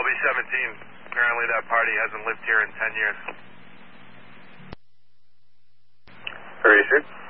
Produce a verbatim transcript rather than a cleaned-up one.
Lobby seventeen. Apparently that party hasn't lived here in ten years. Are you sure?